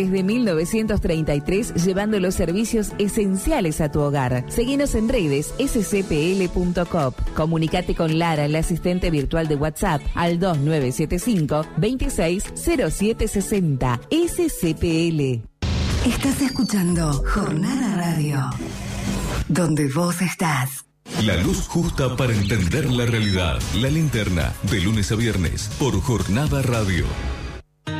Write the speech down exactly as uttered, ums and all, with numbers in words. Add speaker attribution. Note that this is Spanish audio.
Speaker 1: Desde mil novecientos treinta y tres, llevando los servicios esenciales a tu hogar. Seguinos en redes s c p l punto com. Comunicate con Lara, la asistente virtual de WhatsApp, al dos nueve siete cinco, veintiséis cero siete sesenta. S C P L.
Speaker 2: Estás escuchando Jornada Radio, donde vos estás.
Speaker 3: La luz justa para entender la realidad. La Linterna, de lunes a viernes, por Jornada Radio.